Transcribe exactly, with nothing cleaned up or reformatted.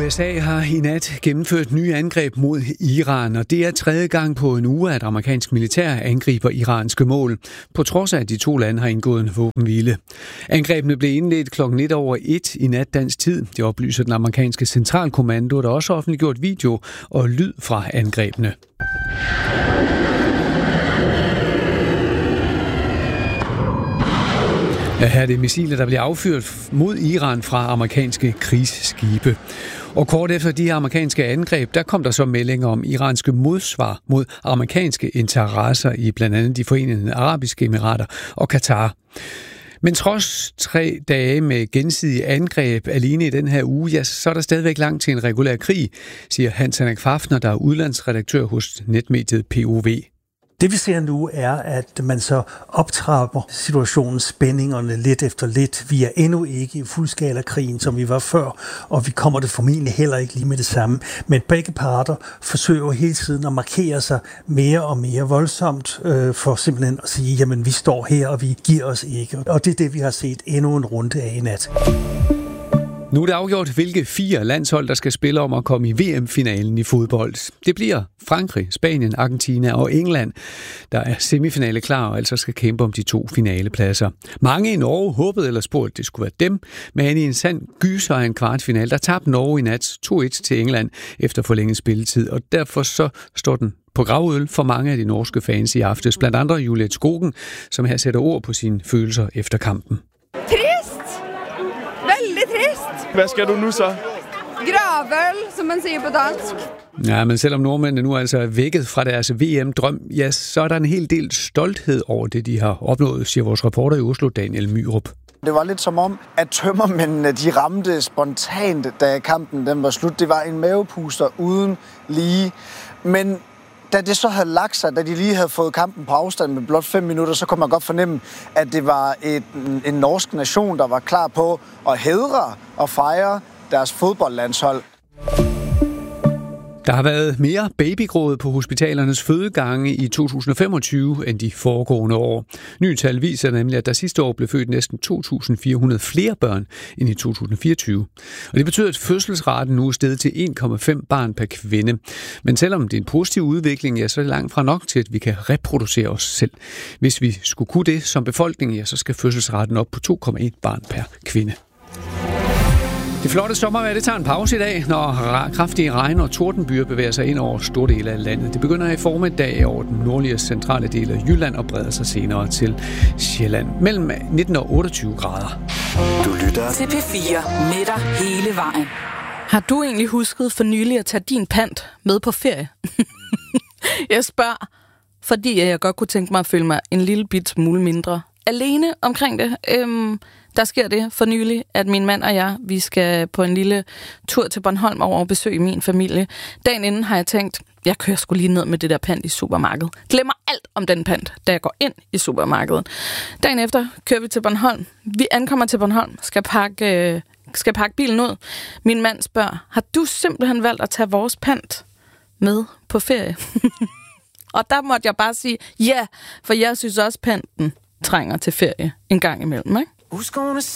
U S A har i nat gennemført nye angreb mod Iran, og det er tredje gang på en uge, at amerikansk militær angriber iranske mål, på trods af, at de to lande har indgået en våbenhvile. Angrebene blev indledt klokken lidt over et i nat dansk tid. Det oplyser den amerikanske centralkommando, der også har offentliggjort video og lyd fra angrebene. Ja, her er det missiler, der bliver affyret mod Iran fra amerikanske krigsskibe. Og kort efter de her amerikanske angreb, der kom der så meldinger om iranske modsvar mod amerikanske interesser i blandt andet de Forenede Arabiske Emirater og Katar. Men trods tre dage med gensidige angreb alene i den her uge, ja, så er der stadigvæk langt til en regulær krig, siger Hans Henrik Fafner, der er udlandsredaktør hos netmediet P O V. Det vi ser nu er, at man så optrapper situationens spændingerne lidt efter lidt. Vi er endnu ikke i fuldskala-krigen, som vi var før, og vi kommer det formentlig heller ikke lige med det samme. Men begge parter forsøger hele tiden at markere sig mere og mere voldsomt øh, for simpelthen at sige, jamen vi står her, og vi giver os ikke. Og det er det, vi har set endnu en runde af i nat. Nu er det afgjort, hvilke fire landshold, der skal spille om at komme i V M-finalen i fodbold. Det bliver Frankrig, Spanien, Argentina og England, der er semifinale klar og altså skal kæmpe om de to finalepladser. Mange i Norge håbede eller spurgte, at det skulle være dem, men i en sand gyser af en kvartfinal, der tabte Norge i nat to et til England efter forlænget spilletid, og derfor så står den på gravøl for mange af de norske fans i aftes, blandt andre Juliet Skogen, som her sætter ord på sine følelser efter kampen. Hvad skal du nu så? Gravøl, som man siger på dansk. Ja, men selvom nordmændene nu altså er vækket fra deres V M-drøm, ja, så er der en hel del stolthed over det, de har opnået, siger vores reporter i Oslo, Daniel Myrup. Det var lidt som om, at tømmermændene, de ramte spontant, da kampen den var slut. Det var en mavepuster uden lige. Men da det så havde lagt sig, da de lige havde fået kampen på afstand med blot fem minutter, så kunne man godt fornemme, at det var et, en norsk nation, der var klar på at hædre og fejre deres fodboldlandshold. Der har været mere babygråd på hospitalernes fødegange i to tusind og femogtyve end de foregående år. Nye tal viser nemlig, at der sidste år blev født næsten to tusind fire hundrede flere børn end i to tusind og fireogtyve. Og det betyder, at fødselsraten nu er steget til en komma fem barn per kvinde. Men selvom det er en positiv udvikling, ja, så er det langt fra nok til, at vi kan reproducere os selv. Hvis vi skulle kunne det som befolkning, ja, så skal fødselsraten op på to komma en barn per kvinde. Det flotte sommervejr, det tager en pause i dag, når kraftige regn- og tordenbyer bevæger sig ind over store dele af landet. Det begynder i formiddag over den nordlige og centrale del af Jylland og breder sig senere til Sjælland. Mellem nitten og otteogtyve grader. Du lytter til P fire med dig hele vejen. Har du egentlig husket for nylig at tage din pant med på ferie? Jeg spørger, fordi jeg godt kunne tænke mig at føle mig en lille bit smule mindre alene omkring det. Øhm, der sker det for nylig, at min mand og jeg, vi skal på en lille tur til Bornholm over og besøge min familie. Dagen inden har jeg tænkt, jeg kører sgu lige ned med det der pant i supermarkedet. Glemmer alt om den pant, da jeg går ind i supermarkedet. Dagen efter kører vi til Bornholm. Vi ankommer til Bornholm, skal pakke, øh, skal pakke bilen ud. Min mand spørger, har du simpelthen valgt at tage vores pant med på ferie? Og der måtte jeg bare sige, ja, for jeg synes også, panten trænger til ferie en gang imellem, ikke?